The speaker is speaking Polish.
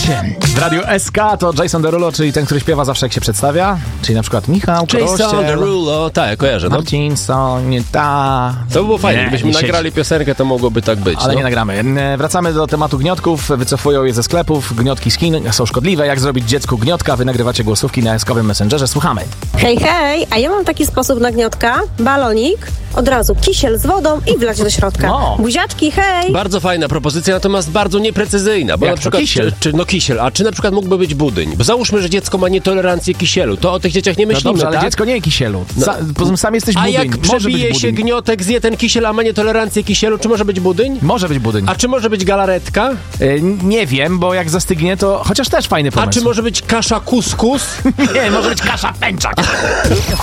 W Radiu SK to Jason Derulo, czyli ten, który śpiewa zawsze jak się przedstawia. Czyli na przykład Michał Jason Korościel, Derulo, tak, kojarzę. No. Marcin Sonieta. To by było fajnie, Nie, gdybyśmy nie siedzi. nagrali piosenkę, to mogłoby tak być. Ale no. nie nagramy. Wracamy do tematu gniotków. Wycofują je ze sklepów. Gniotki z Chin są szkodliwe. Jak zrobić dziecku gniotka? Wy nagrywacie głosówki na eskowym Messengerze. Słuchamy. Hej, a ja mam taki sposób na gniotka. Balonik, od razu kisiel z wodą i wlać do środka. No. Buziaczki, hej! Bardzo fajna propozycja, natomiast bardzo nieprecyzyjna. Bo Jak na to, przykład, kisiel? Kisiel, a czy na przykład mógłby być budyń? Bo załóżmy, że dziecko ma nietolerancję kisielu, to o tych dzieciach nie No myślimy, dobrze, ale tak? dziecko nie je kisielu. Poza tym sam jesteś A budyń. jak Może być przebije się budyń. gniotek, zje ten kisiel, a ma nietolerancję kisielu, czy może być budyń? Może być budyń. A czy może być galaretka? Nie wiem, bo jak zastygnie, to chociaż też fajny A pomysł. czy może być kasza kuskus? Nie, może być kasza pęczak.